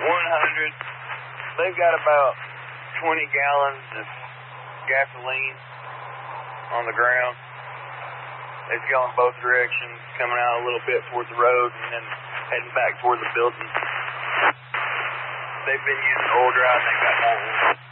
100. They've got about 20 gallons of gasoline on the ground. They've gone both directions, coming out a little bit towards the road and then heading back towards the building. They've been using oil drive and they've got more oil.